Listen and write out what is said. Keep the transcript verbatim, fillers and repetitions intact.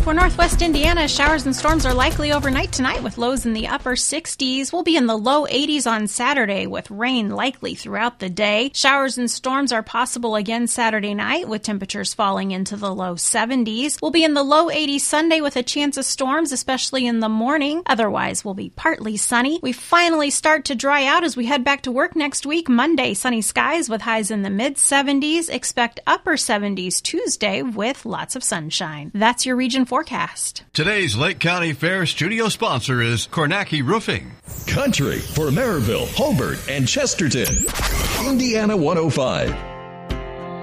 For Northwest Indiana, showers and storms are likely overnight tonight with lows in the upper sixties. We'll be in the low eighties on Saturday with rain likely throughout the day. Showers and storms are possible again Saturday night with temperatures falling into the low seventies. We'll be in the low eighties Sunday with a chance of storms, especially in the morning. Otherwise, we'll be partly sunny. We finally start to dry out as we head back to work next week. Monday, sunny skies with highs in the mid seventies. Expect upper seventies Tuesday with lots of sunshine. That's your region forecast. Today's Lake County Fair studio sponsor is Kornacki Roofing. Country for Maryville, Hobart, and Chesterton. Indiana one oh five.